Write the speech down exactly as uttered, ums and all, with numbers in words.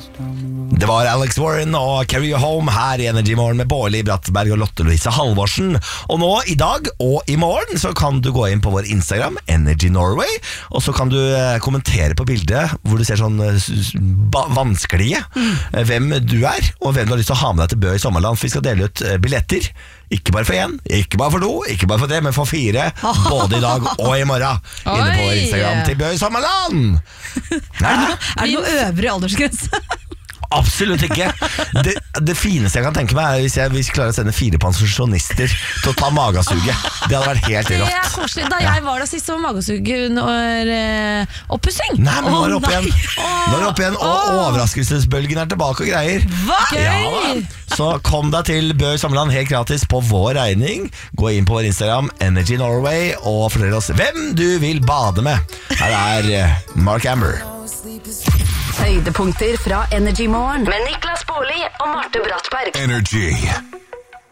Det var Alex Warren og Carry You Home her i Energy Morgen med Bårli Brattberg og Lotte Louise Halvorsen. Og nå, i dag og i morgen, så kan du gå inn på vår Instagram, Energy Norway, og så kan du kommentere på bildet hvor du ser sånn vanskelige mm. hvem du er, og hvem du har lyst til å ha med deg til Bø i Sommerland. For vi skal dele ut billetter. Ikke bare for én, ikke bare for to, ikke bare for tre, men for fire. Både i dag og i morgen. Inne på Instagram til Bø i Sommerland. Er det noe, er det noe øvre aldersgrense? Absolutt ikke. Det, det fineste jeg kan tenke meg er hvis jeg hvis jeg klarer å sende fire pensjonister til å ta magasuget. Det hadde vært helt rått. Det er koselig. Da jeg var der sist, var magasuget under eh, oppussing. Nei, men nå er det opp igjen. Nå er det opp igjen, og overraskelsesbølgen er tilbake og greier. Hva? Ja, så kom deg til Bø i Sommerland helt gratis på vår regning. Gå inn på vår Instagram, Energy Norway, og fortell oss hvem du vil bade med. Her er Mark Amber. Høydepunkter fra Energy Morgen med Niklas Bårli og Marte Brattberg. Energy.